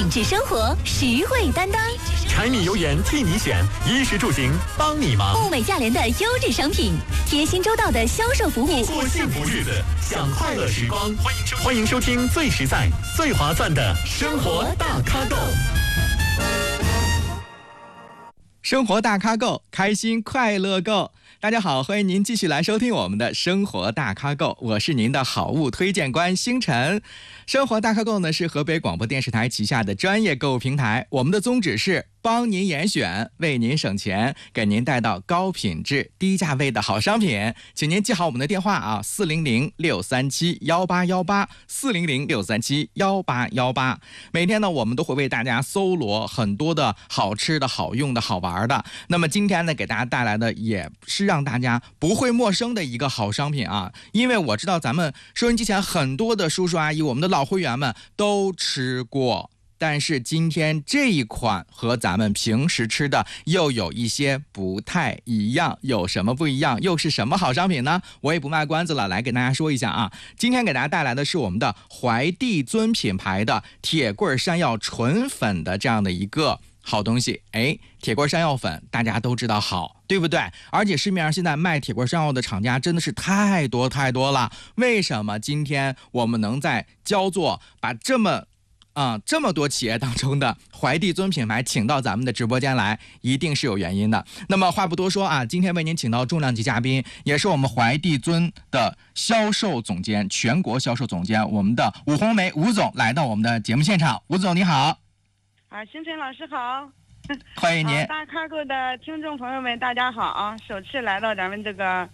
致生活，实惠担当。 柴米油盐替你选，衣食住行帮你忙。 物美价廉的优质商品，贴心周到的销售服务， 过幸福日子，享快乐时光。欢迎收听最实在、最划算的生活大咖购。 生活大咖购，开心快乐购。大家好，欢迎您继续来收听我们的生活大咖购，我是您的好物推荐官星辰。生活大咖购呢是河北广播电视台旗下的专业购物平台，我们的宗旨是帮您严选，为您省钱，给您带到高品质、低价位的好商品。请您记好我们的电话啊，400-637-18818，400-637-18818。每天呢，我们都会为大家搜罗很多的好吃的、好用的、好玩的。那么今天呢，给大家带来的也是让大家不会陌生的一个好商品啊，因为我知道咱们收音机前很多的叔叔阿姨，我们的老会员们都吃过。但是今天这一款和咱们平时吃的又有一些不太一样，有什么不一样？又是什么好商品呢？我也不卖关子了，来给大家说一下啊。今天给大家带来的是我们的怀帝尊品牌的铁棍山药纯粉的这样的一个好东西。铁棍山药粉大家都知道好，对不对？而且市面上现在卖铁棍山药的厂家真的是太多了。为什么今天我们能在焦作把这么多企业当中的怀帝尊品牌请到咱们的直播间来，一定是有原因的。那么话不多说啊，今天为您请到重量级嘉宾，也是我们怀帝尊的销售总监，全国销售总监，我们的武红梅吴总来到我们的节目现场。吴总你好。 星辰老师好。 欢迎您。 大咖购的听众朋友们大家好啊，首次来到咱们这个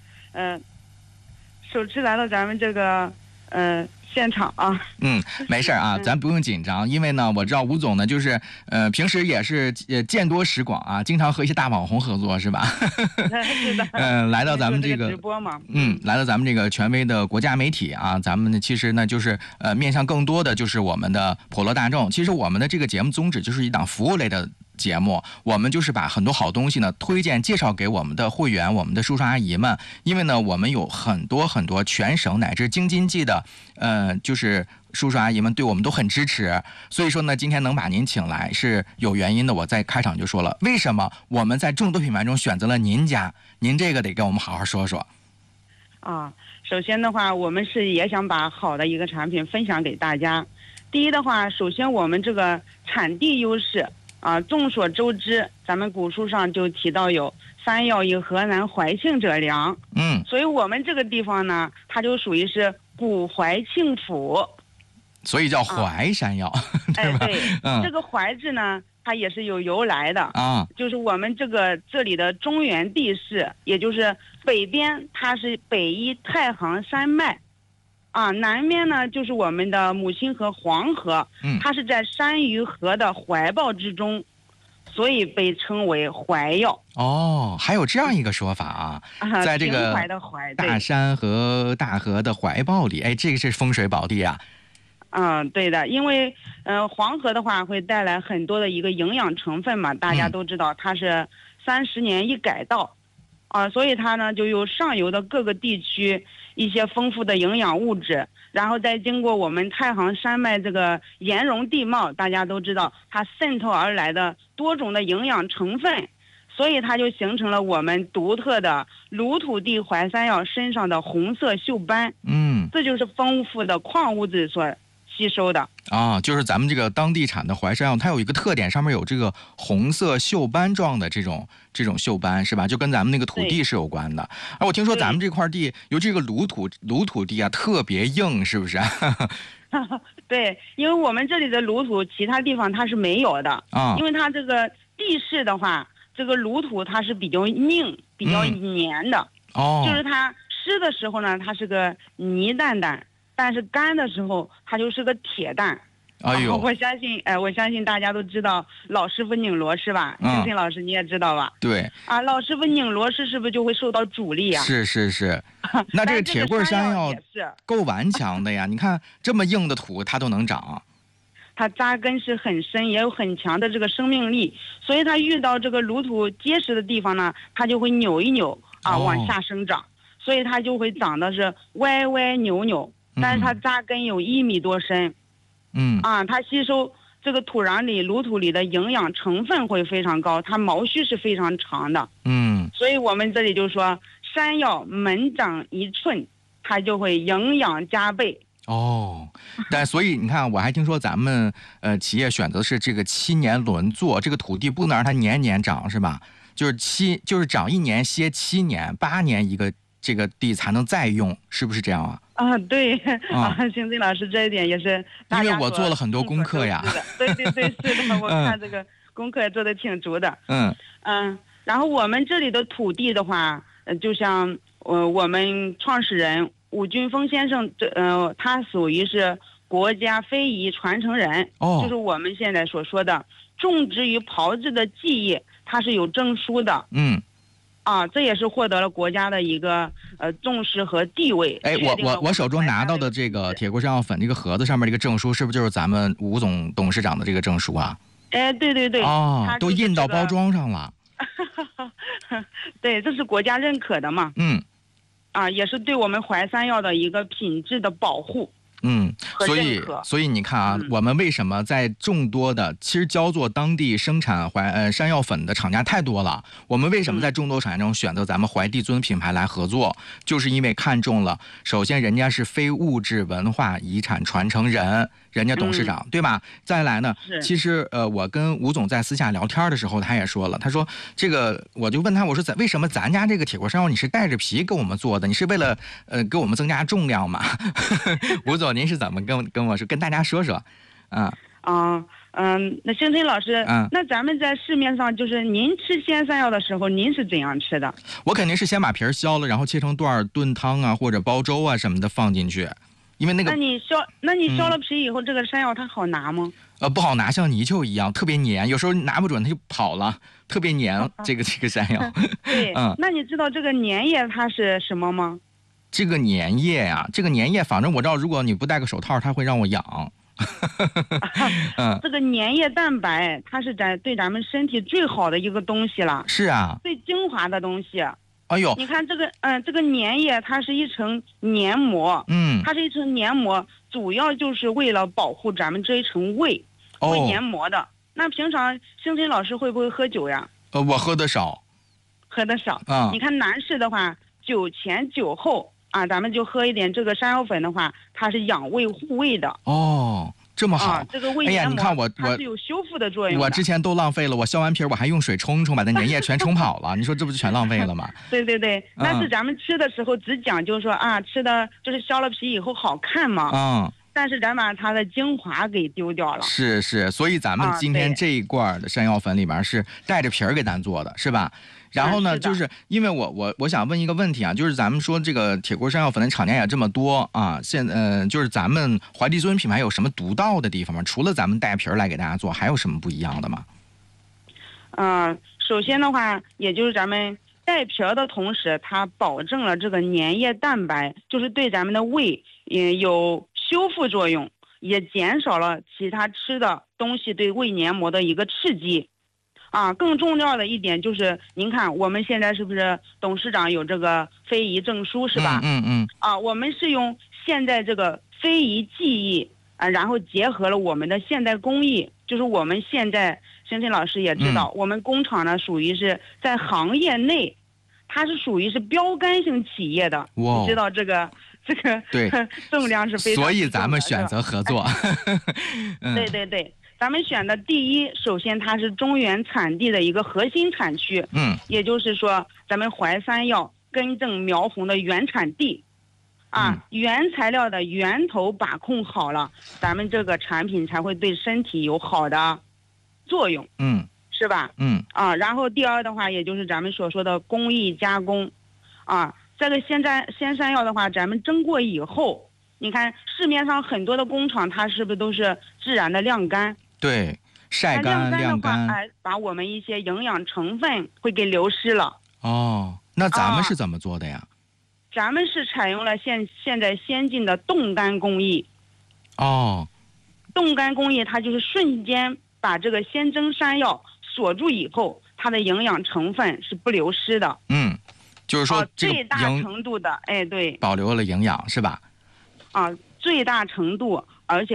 现场啊。 没事啊，咱不用紧张，因为呢，我知道吴总呢，就是平时也是见多识广啊，经常和一些大网红合作，是吧？ 是的。 来到咱们这个直播嘛。 来到咱们这个权威的国家媒体啊，咱们呢其实呢就是面向更多的就是我们的普罗大众。其实我们的这个节目宗旨就是一档服务类的节目，我们就是把很多好东西呢推荐介绍给我们的会员、我们的叔叔阿姨们，因为呢我们有很多全省乃至京津冀的就是叔叔阿姨们对我们都很支持，所以说呢今天能把您请来是有原因的。我在开场就说了，为什么我们在众多品牌中选择了您家，您这个得跟我们好好说说。 首先的话，我们是也想把好的一个产品分享给大家。第一的话，首先我们这个产地优势众所周知，咱们古书上就提到有山药以河南怀庆者良。所以我们这个地方呢，它就属于是古怀庆府， 所以叫淮山药。对吧？ 对，这个淮字呢，它也是有由来的就是我们这里的中原地势，也就是北边它是北依太行山脉南边呢就是我们的母亲河黄河，它是在山与河的怀抱之中，所以被称为淮药。 还有这样一个说法在这个大山和大河的怀抱里，这个是风水宝地啊。 对的，因为黄河的话会带来很多的一个营养成分嘛，大家都知道它是30年一改道所以它呢就有上游的各个地区一些丰富的营养物质，然后再经过我们太行山脉这个岩溶地貌，大家都知道它渗透而来的多种的营养成分，所以它就形成了我们独特的鲁土地淮山药身上的红色锈斑。这就是丰富的矿物质所吸收的就是咱们这个当地产的淮山药，它有一个特点，上面有这个红色锈斑状的这种锈斑，是吧？就跟咱们那个土地是有关的。我听说咱们这块地，尤其这个鲁土地特别硬，是不是？ 对，因为我们这里的鲁土，其他地方它是没有的因为它这个地势的话，这个鲁土它是比较硬、比较黏的就是它湿的时候呢，它是个泥蛋蛋。但是干的时候，它就是个铁蛋。我相信大家都知道老师傅拧螺丝吧？星星老师你也知道吧？ 对。 老师傅拧螺丝是不是就会受到阻力啊？ 是。那这个铁棍山药够顽强的呀！你看这么硬的土，它都能长。 它扎根是很深，也有很强的这个生命力，所以它遇到这个鲁土结实的地方呢，它就会扭一扭往下生长，所以它就会长得是歪歪扭扭。但是它扎根有1米多深，它吸收这个土壤里、芦土里的营养成分会非常高，它毛须是非常长的。所以我们这里就说，山药每长1寸，它就会营养加倍。 但所以你看，我还听说咱们企业选择是这个7年轮作，这个土地不能让它年年长，是吧？就是长1年歇7年，8年一个这个地才能再用，是不是这样啊？ 对星星老师这一点也是大家因为我做了很多功课呀。 对，是的，我看这个功课做的挺足的。然后我们这里的土地的话，就像我们创始人伍俊峰先生，他属于是国家非遗传承人，就是我们现在所说的种植与炮制的技艺，它是有证书的。这也是获得了国家的一个重视和地位。 我手中拿到的这个铁锅山药粉这个盒子上面这个证书，是不是就是咱们吴总董事长的这个证书啊？ 对， 都印到包装上了。 对，这是国家认可的嘛。也是对我们淮山药的一个品质的保护。 所以你看啊，我们为什么在众多的，其实焦作当地生产山药粉的厂家太多了，我们为什么在众多厂家中选择咱们淮地尊品牌来合作，就是因为看中了，首先人家是非物质文化遗产传承人，人家董事长，对吧？再来呢，其实我跟吴总在私下聊天的时候，他也说了，他说这个，我就问他，我说为什么咱家这个铁锅山药你是带着皮给我们做的？你是为了给我们增加重量吗？吴总，您是怎么跟我说，跟大家说说？ 那星星老师，那咱们在市面上，就是您吃鲜山药的时候，您是怎样吃的？ 我肯定是先把皮削了，然后切成段炖汤啊，或者煲粥啊什么的放进去。因为那个， 那你削了皮以后，这个山药它好拿吗？ 不好拿，像泥鳅一样，特别黏，有时候拿不准它就跑了，特别黏。这个山药。 对，那你知道这个粘液它是什么吗？ 这个粘液呀，反正我知道，如果你不戴个手套，它会让我痒。 这个粘液蛋白，它是对咱们身体最好的一个东西了。 是啊， 最精华的东西。 哎呦， 你看这个粘液，它是一层黏膜。它是一层黏膜，主要就是为了保护咱们这一层胃黏膜的。那平常星星老师会不会喝酒呀？ 我喝的少。 你看男士的话，酒前酒后咱们就喝一点这个山药粉的话，它是养胃护胃的。 这么好， 这个胃黏膜， 你看它是有修复的作用的。 我之前都浪费了，我削完皮我还用水冲，把那粘液全冲跑了。你说这不就全浪费了吗？ 对，但是咱们吃的时候只讲究说吃的就是削了皮以后好看嘛。但是咱把它的精华给丢掉了。是， 所以咱们今天这一罐的山药粉里面是带着皮儿给咱做的，是吧？然后呢，就是因为我想问一个问题啊，就是咱们说这个铁锅山药粉的厂家也这么多啊，就是咱们淮地尊品牌有什么独到的地方吗？除了咱们带皮儿来给大家做，还有什么不一样的吗？ 首先的话，也就是咱们带皮儿的同时，它保证了这个粘液蛋白，就是对咱们的胃也有修复作用，也减少了其他吃的东西对胃黏膜的一个刺激。更重要的一点就是，您看我们现在是不是董事长有这个非遗证书，是吧？我们是用现在这个非遗技艺然后结合了我们的现代工艺，就是我们现在星星老师也知道，我们工厂呢属于是在行业内，它是属于是标杆性企业的。你知道这个对重量是非常， 所以咱们选择合作。 对。咱们选的第一，首先它是中原产地的一个核心产区，也就是说咱们淮山药根正苗红的原产地，原材料的源头把控好了，咱们这个产品才会对身体有好的作用，是吧？然后第二的话，也就是咱们所说的工艺加工，这个鲜山药的话，咱们蒸过以后，你看市面上很多的工厂，它是不是都是自然的晾干？ 对，晒干、晾干， 把我们一些营养成分会给流失了。 那咱们是怎么做的呀？ 咱们是采用了现在先进的冻干工艺。冻干工艺它就是瞬间把这个鲜蒸山药锁住以后，它的营养成分是不流失的。 就是说最大程度的，对， 保留了营养，是吧？ 最大程度，而且是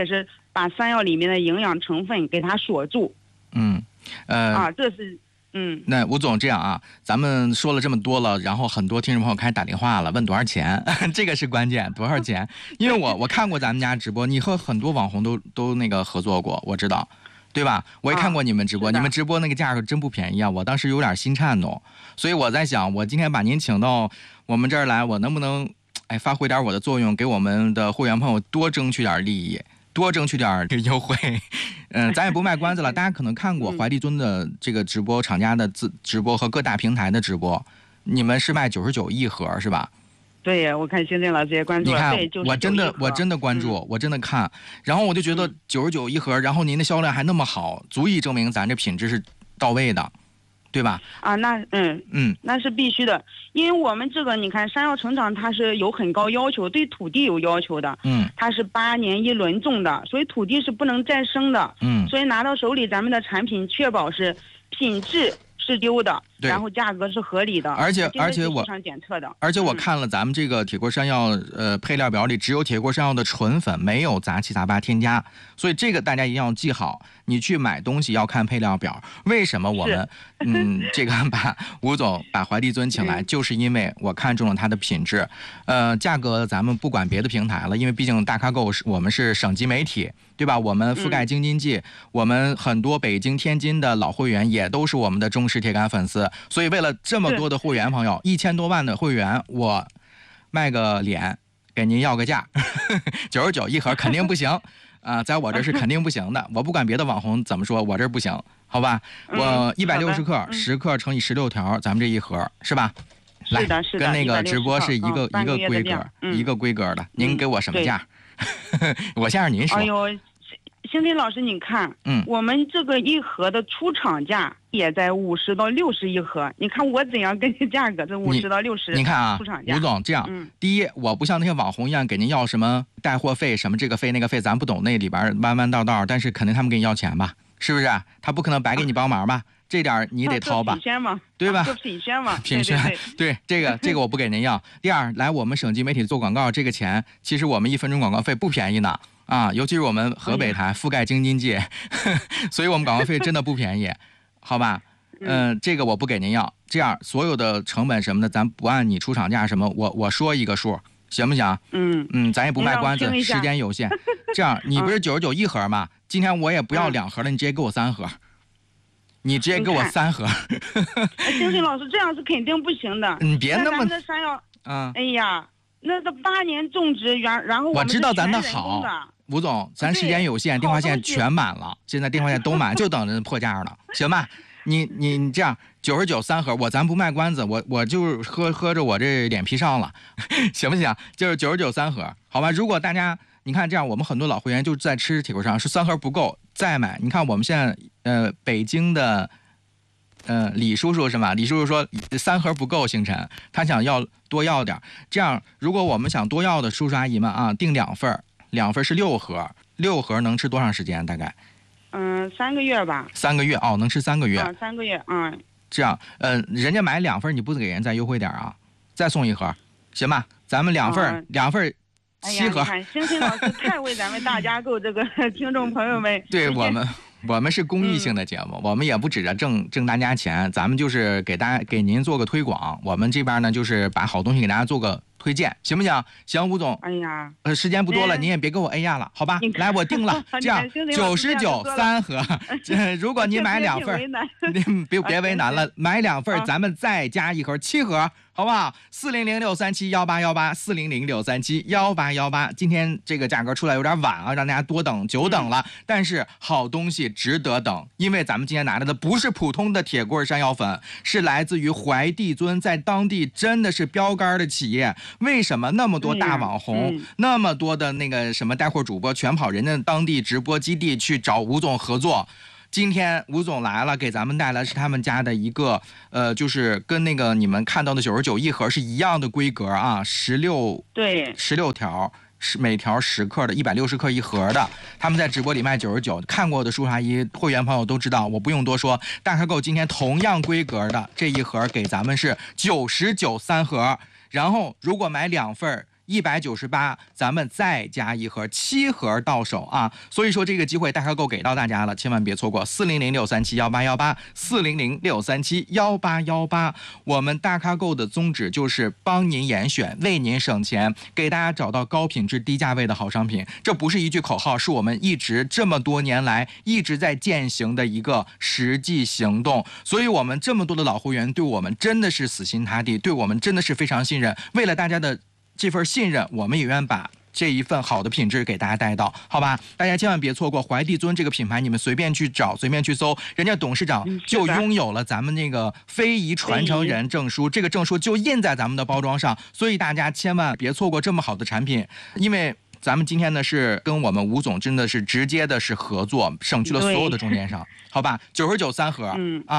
把山药里面的营养成分给它锁住。这是。 那吴总这样啊，咱们说了这么多了，然后很多听众朋友开始打电话了，问多少钱，这个是关键，多少钱？因为我看过咱们家直播，你和很多网红都那个合作过，我知道，对吧？我也看过你们直播，你们直播那个价格真不便宜啊，我当时有点心颤动，所以我在想，我今天把您请到我们这儿来，我能不能发挥点我的作用，给我们的会员朋友多争取点利益？多争取点优惠，咱也不卖关子了。大家可能看过怀帝尊的这个直播，厂家的直播和各大平台的直播，你们是卖99一盒是吧？ 对，我看星星老师也关注了。 你看， 对， 我真的关注，我真的看，然后我就觉得99一盒，然后您的销量还那么好，足以证明咱这品质是到位的。对吧？那是必须的，因为我们这个你看山药成长它是有很高要求，对土地有要求的，它是8年一轮种的，所以土地是不能再生的，所以拿到手里咱们的产品确保是品质是丢的，然后价格是合理的， 而且我市场检测的， 而且我看了咱们这个铁锅山药配料表里只有铁锅山药的纯粉，没有杂七杂八添加，所以这个大家一定要记好。你去买东西要看配料表，为什么我们这个把吴总把怀帝尊请来，就是因为我看中了它的品质，价格咱们不管别的平台了，因为毕竟大咖购我们是省级媒体，对吧？我们覆盖京津冀，我们很多北京、天津的老会员也都是我们的忠实铁杆粉丝，所以为了这么多的会员朋友，1000多万的会员，我卖个脸给您要个价，99一盒肯定不行。在我这是肯定不行的，我不管别的网红怎么说，我这不行，好吧？我160克，10克乘以16条，咱们这一盒是吧？来，跟那个直播是一个规格，一个规格的。您给我什么价？我先让您说。 哎呦，星星老师，你看，我们这个一盒的出厂价也在50到60一盒，你看我怎样跟你价格？这50到60， 你看啊， 出厂价。 吴总这样，第一，我不像那些网红一样给您要什么带货费、什么这个费那个费，咱不懂那里边弯弯道道，但是肯定他们给你要钱吧？是不是？他不可能白给你帮忙吧？这点你得掏吧？对吧？ 做品宣嘛， 品宣对这个我不给您要。第二，来我们省级媒体做广告，这个钱其实我们1分钟广告费不便宜呢。尤其是我们河北台覆盖京津冀，所以我们广告费真的不便宜，好吧？这个我不给您要。这样所有的成本什么的，咱不按你出厂价什么，我说一个数，行不行？咱也不卖关子，时间有限。这样，你不是99一盒吗？今天我也不要2盒了，你直接给我3盒。你直接给我3盒。 星星老师，这样是肯定不行的。 你别那么。 咱山药，哎呀，那个8年种植，然后我知道咱的好。吴总，咱时间有限，电话线全满了，现在电话线都满，就等着破价了，行吧？你这样99 3盒，咱不卖关子，我就喝着我这脸皮上了，行不行？就是99 3盒，好吧？如果大家你看这样，我们很多老会员就在吃铁锅上，是3盒不够再买。你看我们现在北京的李叔叔是吗？李叔叔说3盒不够，星辰他想要多要点，这样如果我们想多要的叔叔阿姨们啊，订2份。2份是6盒，6盒能吃多长时间？大概 ？3个月吧。 3个月哦，能吃3个月。 3个月， 这样，人家买2份，你不给人再优惠点啊？再送1盒，行吧？咱们2份，2份7盒。 星星老师太为咱们大家购这个听众朋友们。 对我们是公益性的节目，我们也不指着挣大家钱，咱们就是给您做个推广。我们这边呢，就是把好东西给大家做个推荐，行不行？行，吴总。 哎呀， 时间不多了，您也别给我哎呀了，好吧？来，我定了，这样99 3盒。如果您买2份，您别为难了，买2份，咱们再加1盒7盒。好不好？4006371818，4006371818。今天这个价格出来有点晚啊，让大家多等久等了。但是好东西值得等，因为咱们今天拿来的不是普通的铁棍山药粉，是来自于怀帝尊，在当地真的是标杆的企业。为什么那么多大网红，那么多的那个什么带货主播，全跑人家当地直播基地去找吴总合作？今天吴总来了，给咱们带来是他们家的一个就是跟那个你们看到的99一盒是一样的规格啊，16条，每条10克的，160克一盒的。他们在直播里卖99，看过的叔叔阿姨会员朋友都知道，我不用多说。大开购今天同样规格的这一盒给咱们是99 3盒，然后如果买2份 198，咱们再加1盒，7盒到手啊！所以说这个机会大开购给到大家了，千万别错过！400637188，40063718818。我们大咖购的宗旨就是帮您严选，为您省钱，给大家找到高品质低价位的好商品。这不是一句口号，是我们一直这么多年来一直在践行的一个实际行动。所以我们这么多的老会员对我们真的是死心塌地，对我们真的是非常信任。为了大家的这份信任，我们也愿把这一份好的品质给大家带到，好吧？大家千万别错过怀帝尊这个品牌，你们随便去找，随便去搜，人家董事长就拥有了咱们那个非遗传承人证书，这个证书就印在咱们的包装上，所以大家千万别错过这么好的产品，因为咱们今天呢是跟我们吴总真的是直接的是合作，省去了所有的中间商，好吧？99 3盒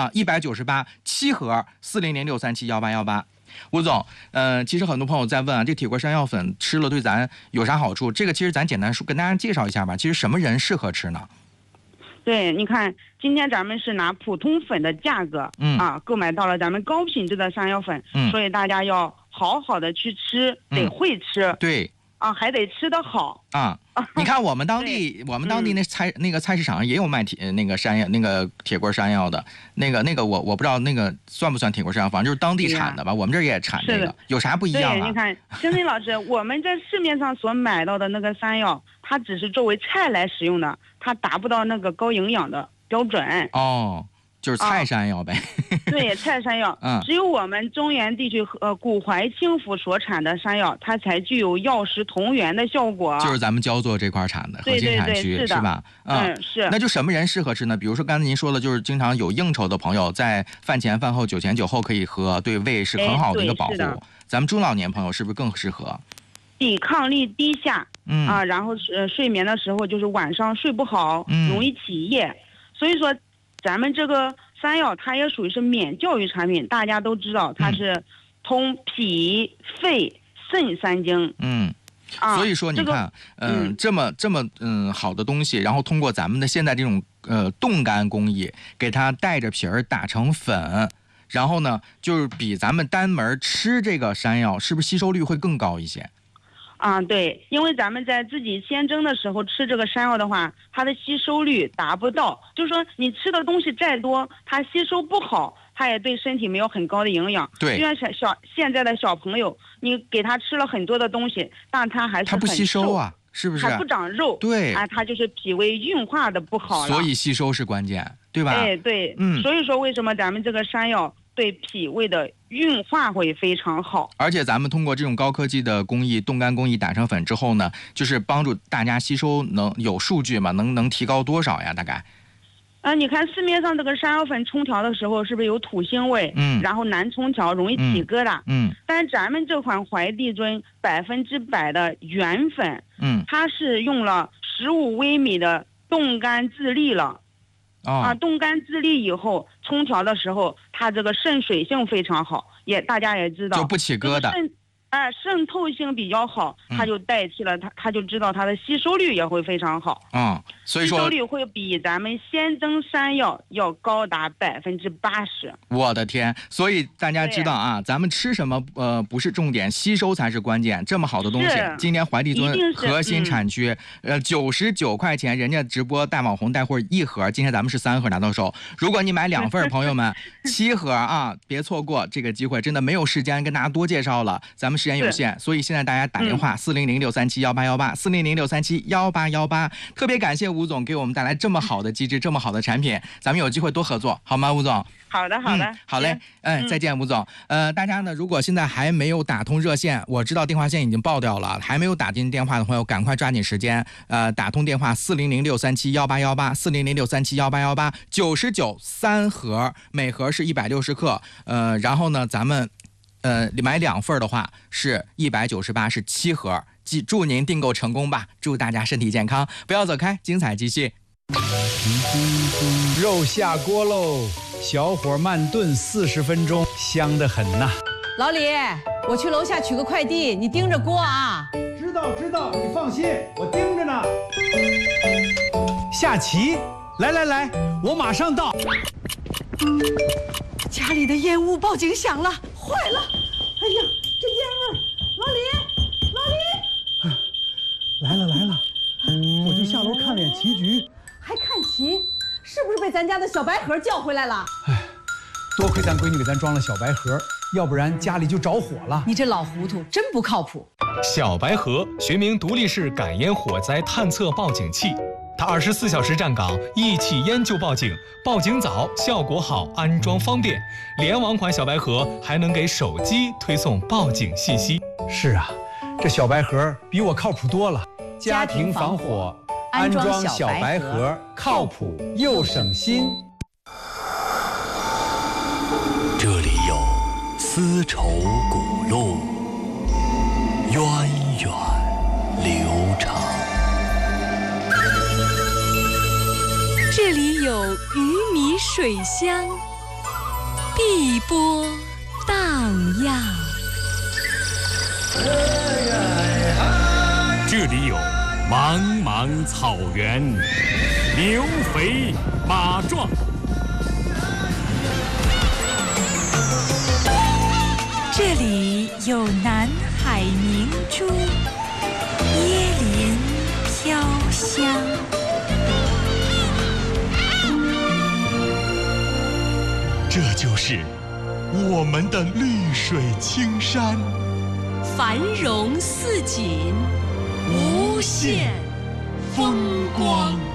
，198 7盒，40063718818。吴总，其实很多朋友在问啊，这铁锅山药粉吃了对咱有啥好处？这个其实咱简单说跟大家介绍一下吧。其实什么人适合吃呢？ 对，你看，今天咱们是拿普通粉的价格，购买到了咱们高品质的山药粉，所以大家要好好的去吃，得会吃， 对。 还得吃得好啊！你看我们当地那个菜市场也有卖那个山药，那个铁锅山药的，那个我不知道那个算不算铁锅山药，反正就是当地产的吧。我们这儿也产这个，有啥不一样啊？ 对，你看，申森老师，我们在市面上所买到的那个山药，它只是作为菜来使用的，它达不到那个高营养的标准。 哦。就是菜山药呗， 对，菜山药，只有我们中原地区古淮清府所产的山药，它才具有药食同源的效果。 就是咱们焦作这块产的核心产区，是吧？ 是。 那就什么人适合吃呢？比如说刚才您说的，就是经常有应酬的朋友，在饭前饭后、酒前酒后可以喝，对胃是很好的一个保护。咱们中老年朋友是不是更适合？ 抵抗力低下，然后睡眠的时候就是晚上睡不好，容易起夜，所以说。咱们这个山药它也属于是免教育产品，大家都知道它是通脾、肺、肾三经。 所以说你看，这么好的东西，然后通过咱们的现在这种冻干工艺，给它带着皮儿打成粉，然后呢，就是比咱们单门吃这个山药，是不是吸收率会更高一些？ 对，因为咱们在自己先蒸的时候吃这个山药的话，它的吸收率达不到，就是说你吃的东西再多，它吸收不好，它也对身体没有很高的营养。 对， 就像现在的小朋友，你给他吃了很多的东西，但他还是他不吸收啊，是不是？ 还不长肉。 对， 他就是脾胃运化的不好了。 所以吸收是关键，对吧？ 对，所以说为什么咱们这个山药对脾胃的运化会非常好， 而且咱们通过这种高科技的工艺，冻干工艺打成粉之后呢，就是帮助大家吸收，能有数据吗？能提高多少呀？大概？ 你看市面上这个山药粉冲调的时候，是不是有土腥味？然后难冲调，容易起疙瘩。但是咱们这款怀帝尊100%的原粉，它是用了15微米的冻干自粒了。冻干自粒以后，冲调的时候，它这个渗水性非常好，大家也知道， 就不起疙瘩。 渗透性比较好，它就代替了它就知道它的吸收率也会非常好。 所以说吸收率会比咱们鲜蒸山药要高达80%。 我的天！所以大家知道啊，咱们吃什么不是重点，吸收才是关键。这么好的东西，今年怀帝尊核心产区，99块钱，人家直播大网红带货1盒，今天咱们是3盒拿到手。如果你买2份，朋友们7盒啊，别错过这个机会，真的没有时间跟大家多介绍了，咱们时间有限，所以现在大家打电话400637188，40063718818，特别感谢吴总给我们带来这么好的机制，这么好的产品，咱们有机会多合作，好吗，吴总？ 好的， 好嘞，再见，吴总。大家呢，如果现在还没有打通热线，我知道电话线已经爆掉了，还没有打进电话的朋友，赶快抓紧时间，打通电话400637188，40063718818，99 3盒，每盒是160克，然后呢，咱们买2份的话是198，是7盒，祝您订购成功吧，祝大家身体健康，不要走开，精彩继续。 肉下锅喽，小火慢炖40分钟，香得很呐。 老李，我去楼下取个快递，你盯着锅啊。 知道，你放心，我盯着呢。下棋，来，我马上到。 家里的烟雾报警响了，坏了！哎呀，这烟味儿！老李， 来了，我就下楼看了眼棋局。 还看棋？是不是被咱家的小白盒叫回来了？ 哎，多亏咱闺女给咱装了小白盒，要不然家里就着火了。 你这老糊涂，真不靠谱。 小白盒学名独立式感烟火灾探测报警器，它24小时站岗，一起烟就报警，报警早，效果好，安装方便。联网款小白盒还能给手机推送报警信息。 是啊，这小白盒比我靠谱多了。家庭防火，安装小白盒，靠谱又省心。 这里有丝绸古路，源远流长。 这里有鱼米水乡，碧波荡漾。 这里有茫茫草原，牛肥马壮。 这里有南海明珠，椰林飘香。 这就是我们的绿水青山， 繁荣似锦，无限风光。